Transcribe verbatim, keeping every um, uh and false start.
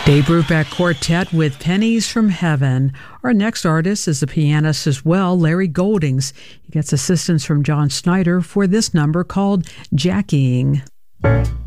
Dave Brubeck Quartet with Pennies from Heaven. Our next artist is a pianist as well, Larry Goldings. He gets assistance from John Snyder for this number called Jackieing.